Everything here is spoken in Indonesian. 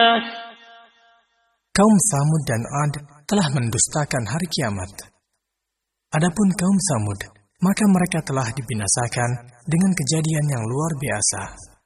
Kaum Samud dan Ad telah mendustakan hari kiamat. Adapun kaum Samud, maka mereka telah dibinasakan dengan kejadian yang luar biasa.